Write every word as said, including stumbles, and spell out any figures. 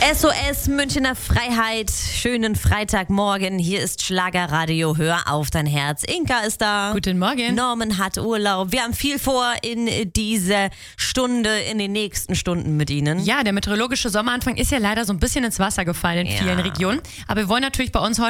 S O S Münchener Freiheit, schönen Freitagmorgen. Hier ist Schlagerradio, hör auf dein Herz. Inka ist da. Guten Morgen. Norman hat Urlaub. Wir haben viel vor in dieser Stunde, in den nächsten Stunden mit Ihnen. Ja, der meteorologische Sommeranfang ist ja leider so ein bisschen ins Wasser gefallen in Ja. vielen Regionen. Aber wir wollen natürlich bei uns heute